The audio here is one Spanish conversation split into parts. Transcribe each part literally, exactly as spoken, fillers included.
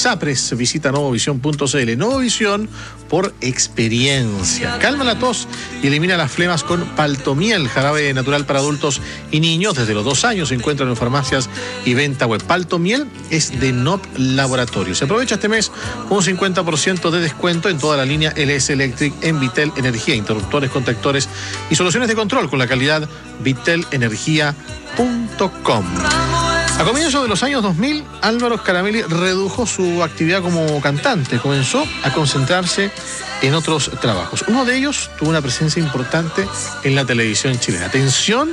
Exapres. Visita novovisión punto c l. Novovisión por experiencia. Calma la tos y elimina las flemas con Paltomiel, jarabe natural para adultos y niños. Desde los dos años se encuentran en farmacias y venta web. Paltomiel es de N O P Laboratorio. Se aprovecha este mes un cincuenta por ciento de descuento en toda la línea L S Electric en Vitel Energía, interruptores, contactores y soluciones de control con la calidad vitel energía punto com. A comienzos de los años dos mil, Álvaro Scaramelli redujo su actividad como cantante. Comenzó a concentrarse en otros trabajos. Uno de ellos tuvo una presencia importante en la televisión chilena. Atención,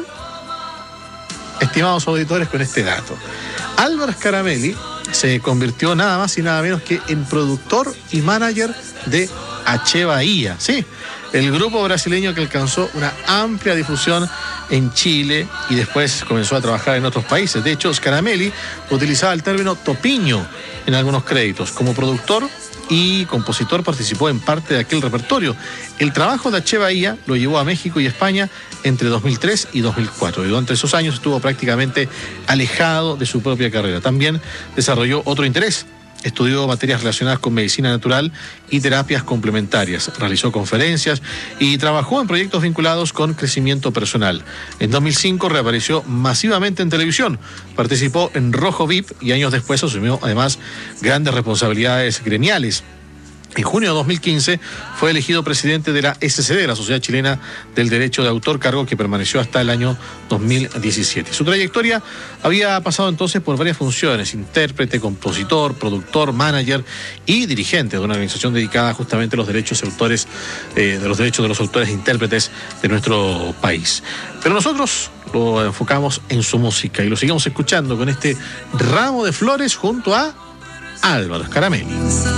estimados auditores, con este dato. Álvaro Scaramelli se convirtió nada más y nada menos que en productor y manager de H Bahía. Sí, el grupo brasileño que alcanzó una amplia difusión en Chile y después comenzó a trabajar en otros países. De hecho, Scaramelli utilizaba el término topiño en algunos créditos. Como productor y compositor participó en parte de aquel repertorio. El trabajo de H Bahía lo llevó a México y España entre dos mil tres y dos mil cuatro. Y durante esos años estuvo prácticamente alejado de su propia carrera. También desarrolló otro interés. Estudió materias relacionadas con medicina natural y terapias complementarias. Realizó conferencias y trabajó en proyectos vinculados con crecimiento personal. En dos mil cinco reapareció masivamente en televisión. Participó en Rojo V I P y años después asumió además grandes responsabilidades gremiales. En junio de dos mil quince fue elegido presidente de la S C D, la Sociedad Chilena del Derecho de Autor, cargo que permaneció hasta el año dos mil diecisiete. Su trayectoria había pasado entonces por varias funciones: intérprete, compositor, productor, manager y dirigente de una organización dedicada justamente a los derechos de autores, eh, de los derechos de los autores e intérpretes de nuestro país. Pero nosotros lo enfocamos en su música y lo seguimos escuchando con este Ramo de Flores junto a Álvaro Scaramelli.